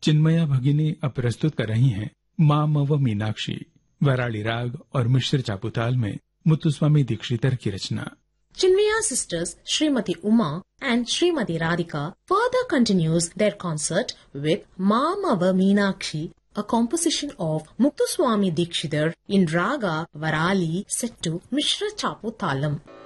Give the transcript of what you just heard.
चिन्मया भगिनी अब प्रस्तुत कर रही हैं मामव मीनाक्षी, वराली राग और मिश्र चापुताल में मुत्तुस्वामी दीक्षितर की रचना। Chinmaya sisters Srimati Uma and Srimati Radhika further continues their concert with Mamava Meenakshi, a composition of Muthuswami Dikshitar in Raga Varali set to Mishra Chapu Talam.